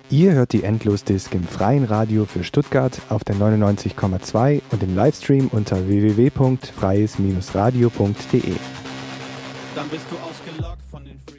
Ihr hört die Endlosdisk im freien Radio für Stuttgart auf der 99,2 und im Livestream unter www.freies-radio.de. Dann bist du ausgelockt von den Free